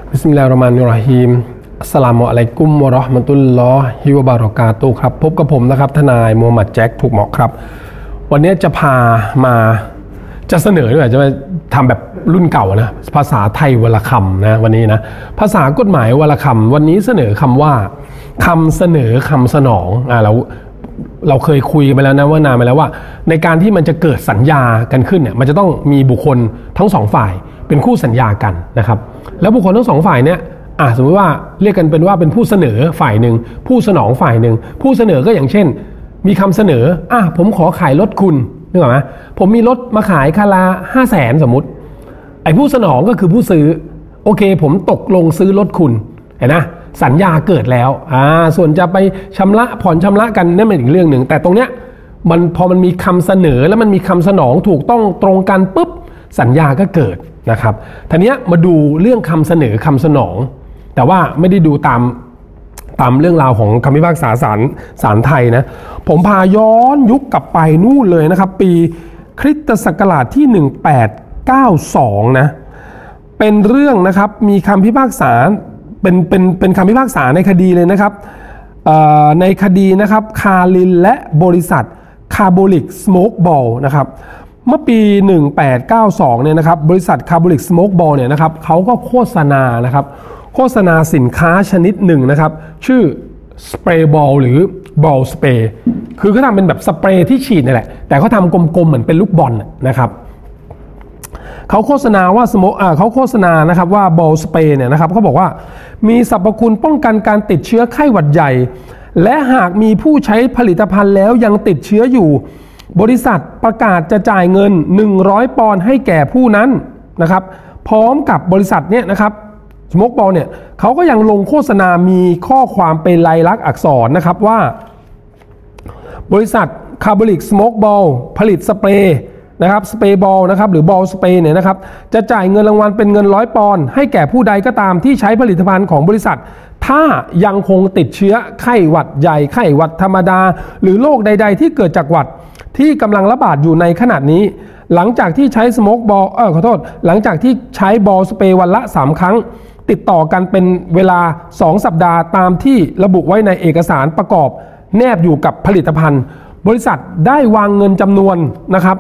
บิสมิลลาฮิรเราะห์มานิรเราะฮีมอัสสลามุอะลัยกุมวะเราะห์มะตุลลอฮิวะบะเราะกาตุฮ์ครับพบกับผมนะครับทนายมูฮัมหมัดแจ็คถูกเหมาะครับวันนี้จะพามาจะเสนอด้วยจะมาทำแบบรุ่นเก่านะภาษาไทยวรรณคำนะวันนี้นะภาษากฎหมายวรรณคำวันนี้เสนอคำว่าคำเสนอคำสนองเราเคยคุยไปแล้วนะว่านานไปแล้วว่าในการที่มันจะเกิดสัญญากันขึ้นเนี่ยมันจะต้องมีบุคคลทั้งสองฝ่ายเป็นคู่สัญญากันนะครับแล้วบุคคลทั้งสองฝ่ายเนี่ยสมมติว่าเรียกกันเป็นว่าเป็นผู้เสนอฝ่ายหนึ่งผู้สนองฝ่ายหนึ่งผู้เสนอก็อย่างเช่นมีคำเสนอผมขอขายรถคุณนึกออกไหมผมมีรถมาขายคันละ500,000สมมติไอ้ผู้สนองก็คือผู้ซื้อโอเคผมตกลงซื้อรถคุณเห็นนะสัญญาเกิดแล้วส่วนจะไปชำระผ่อนชำระกันนั่นเป็นอีกเรื่องหนึ่งแต่ตรงเนี้ยพอมันมีคำเสนอแล้วมันมีคำสนองถูกต้องตรงกันปุ๊บสัญญาก็เกิดนะครับทีนี้มาดูเรื่องคำเสนอคำสนองแต่ว่าไม่ได้ดูตามเรื่องราวของคำพิพากษาศาลไทยนะผมพาย้อนยุคกลับไปนู่นเลยนะครับปีคริสตศักราชที่1892นะเป็นเรื่องนะครับมีคำพิพากษาเป็นคำพิพากษาในคดีเลยนะครับในคดีนะครับคารินและบริษัทคาร์โบลิกสโมกบอลนะครับเมื่อปี1892เนี่ยนะครับบริษัทคาร์โบลิกสโมกบอลเนี่ยนะครับเขาก็โฆษณานะครับโฆษณาสินค้าชนิดหนึ่งนะครับชื่อสเปรย์บอลหรือบอลสเปรย์คือเขาทำเป็นแบบสเปรย์ที่ฉีดนี่แหละแต่เขาทำกลมๆเหมือนเป็นลูกบอลนะครับเขาโฆษณาว่าเขาโฆษณานะครับว่าบอลสเปรย์เนี่ยนะครับเขาบอกว่ามีสรรพคุณป้องกันการติดเชื้อไข้หวัดใหญ่และหากมีผู้ใช้ผลิตภัณฑ์แล้วยังติดเชื้ออยู่บริษัทประกาศจะจ่ายเงิน100ปอนด์ให้แก่ผู้นั้นนะครับพร้อมกับบริษัทเนี่ยนะครับสโมกบอลเนี่ยเขาก็ยังลงโฆษณามีข้อความเป็นลายลักษณ์อักษรนะครับว่าบริษัทคาร์โบลิกสโมกบอลผลิตสเปรย์นะครับสเปรย์บอลนะครับหรือบอลสเปรย์เนี่ยนะครับจะจ่ายเงินรางวัลเป็นเงิน100ปอนด์ให้แก่ผู้ใดก็ตามที่ใช้ผลิตภัณฑ์ของบริษัทถ้ายังคงติดเชื้อไข้หวัดใหญ่ไข้หวัดธรรมดาหรือโรคใดๆที่เกิดจากหวัดที่กำลังระบาดอยู่ในขณะนี้หลังจากที่ใช้สโมกบอลหลังจากที่ใช้บอลสเปรย์วันละ3ครั้งติดต่อกันเป็นเวลา2สัปดาห์ตามที่ระบุไว้ในเอกสารประกอบแนบอยู่กับผลิตภัณฑ์บริษัทได้วางเงินจำนวนนะครับ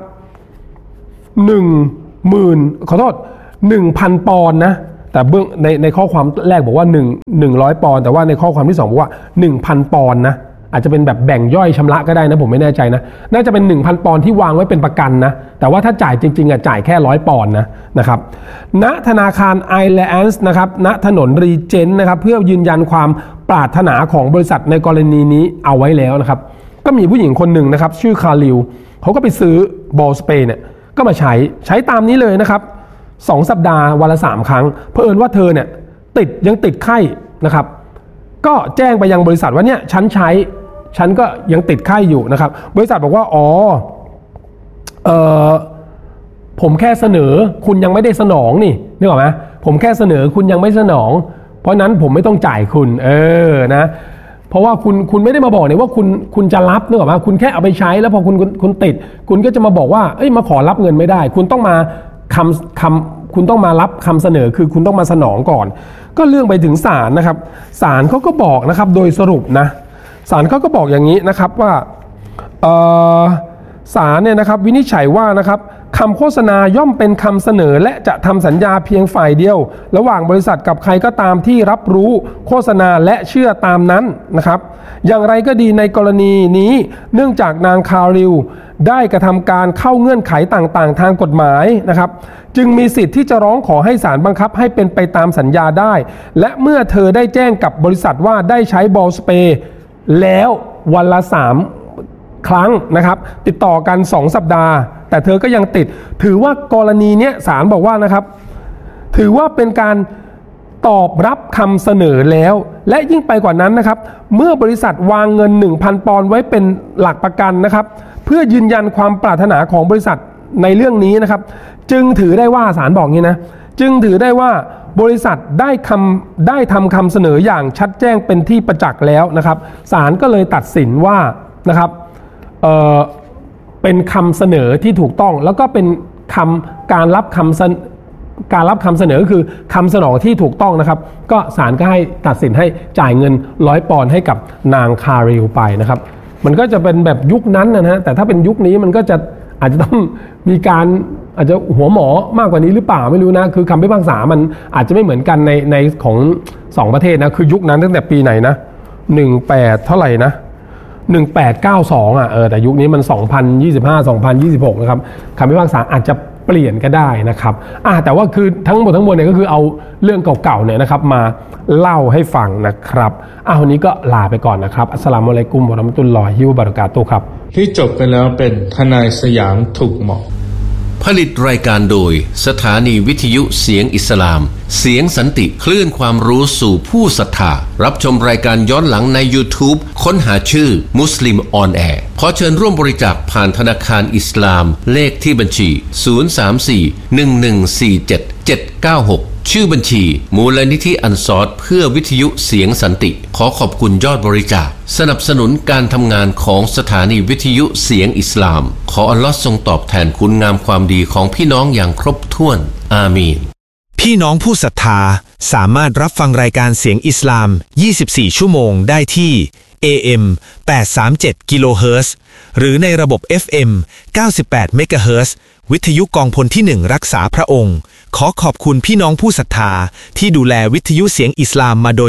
1,000 ปอนด์นะแต่เบื้องในข้อความแรกบอกว่า100ปอนด์แต่ว่าในข้อความที่2บอกว่า 1,000 ปอนด์นะอาจจะเป็นแบบแบ่งย่อยชำระก็ได้นะผมไม่แน่ใจนะน่าจะเป็น 1,000 ปอนด์ที่วางไว้เป็นประกันนะแต่ว่าถ้าจ่ายจริงๆจ่ายแค่100ปอนด์นะครับณธนาคารไอแลนด์นะครับณถนนรีเจนต์นะครับเพื่อยืนยันความปรารถนาของบริษัทในกรณีนี้เอาไว้แล้วนะครับก็มีผู้หญิงคนหนึ่งนะครับชื่อคาริลเขาก็ไปซื้อบอลสเปรย์เนี่ยก็มาใช้ตามนี้เลยนะครับ2สัปดาห์วันละ3ครั้งเผอิญว่าเธอเนี่ยยังติดไข้นะครับก็แจ้งไปยังบริษัทว่าเนี่ยฉันก็ยังติดไข้อยู่นะครับบริษัทบอกว่าผมแค่เสนอคุณยังไม่ได้สนองนี่นึกออกไหมผมแค่เสนอคุณยังไม่สนองเพราะนั้นผมไม่ต้องจ่ายคุณนะเพราะว่าคุณไม่ได้มาบอกเนี่ยว่าคุณจะรับนึกออกไหมคุณแค่เอาไปใช้แล้วพอคุณติดคุณก็จะมาบอกว่ามาขอรับเงินไม่ได้คุณต้องมาคุณต้องมารับคำเสนอคือคุณต้องมาสนองก่อนก็เรื่องไปถึงศาลนะครับศาลเขาก็บอกนะครับโดยสรุปนะศาลเขาก็บอกอย่างนี้นะครับว่าศาลเนี่ยนะครับวินิจฉัยว่านะครับคำโฆษณาย่อมเป็นคำเสนอและจะทำสัญญาเพียงฝ่ายเดียวระหว่างบริษัทกับใครก็ตามที่รับรู้โฆษณาและเชื่อตามนั้นนะครับอย่างไรก็ดีในกรณีนี้เนื่องจากนางคาริลได้กระทำการเข้าเงื่อนไขต่างๆทางกฎหมายนะครับจึงมีสิทธิ์ที่จะร้องขอให้ศาลบังคับให้เป็นไปตามสัญญาได้และเมื่อเธอได้แจ้งกับบริษัทว่าได้ใช้บอลสเปรย์แล้ววันละ3ครั้งนะครับติดต่อกัน2สัปดาห์แต่เธอก็ยังติดถือว่ากรณีนี้ศาลบอกว่านะครับถือว่าเป็นการตอบรับคำเสนอแล้วและยิ่งไปกว่านั้นนะครับเมื่อบริษัทวางเงิน 1,000 ปอนด์ไว้เป็นหลักประกันนะครับเพื่อยืนยันความปรารถนาของบริษัทในเรื่องนี้นะครับจึงถือได้ว่าศาลบอกงี้นะจึงถือได้ว่าบริษัทได้ทำคำเสนออย่างชัดแจ้งเป็นที่ประจักษ์แล้วนะครับศาลก็เลยตัดสินว่านะครับเป็นคำเสนอที่ถูกต้องแล้วก็เป็นการรับการรับคำเสนอคือคำสนองที่ถูกต้องนะครับก็ศาลก็ให้ตัดสินให้จ่ายเงิน100 ปอนด์ให้กับนางคาริลไปนะครับมันก็จะเป็นแบบยุคนั้นนะฮะแต่ถ้าเป็นยุคนี้มันก็จะอาจจะต้องมีการอาจจะหัวหมอมากกว่านี้หรือเปล่าไม่รู้นะคือคำพิพากษามันอาจจะไม่เหมือนกันในของ2ประเทศนะคือยุคนั้นตั้งแต่ปีไหนนะ18เท่าไหร่นะ1892แต่ยุคนี้มัน2025 2026นะครับคำพิพากษาอาจจะเปลี่ยนก็ได้นะครับแต่ว่าคือทั้งหมดทั้งมวลเนี่ยก็คือเอาเรื่องเก่าๆเนี่ยนะครับมาเล่าให้ฟังนะครับวันนี้ก็ลาไปก่อนนะครับอัสสลามุอะลัยกุมวะเราะมะตุลลอฮิวะบะเราะกาตุฮ์ครับที่จบไปแล้วเป็นทนายสยามถูกเหมาะผลิตรายการโดยสถานีวิทยุเสียงอิสลามเสียงสันติคลื่นความรู้สู่ผู้ศรัทธารับชมรายการย้อนหลังใน YouTube ค้นหาชื่อมุสลิมออนแอร์ขอเชิญร่วมบริจาคผ่านธนาคารอิสลามเลขที่บัญชี034-1147-796ชื่อบัญชีมูลนิธิอันซอรเพื่อวิทยุเสียงสันติขอขอบคุณยอดบริจาคสนับสนุนการทำงานของสถานีวิทยุเสียงอิสลามขออัลลอฮ์ทรงตอบแทนคุณงามความดีของพี่น้องอย่างครบถ้วนอามีนพี่น้องผู้ศรัทธาสามารถรับฟังรายการเสียงอิสลาม24ชั่วโมงได้ที่ AM 837 กิโลเฮิรตซ์หรือในระบบ FM 98 เมกะเฮิรตซ์วิทยุกองพลที่1รักษาพระองค์ขอขอบคุณพี่น้องผู้ศรัทธาที่ดูแลวิทยุเสียงอิสลามมาโดย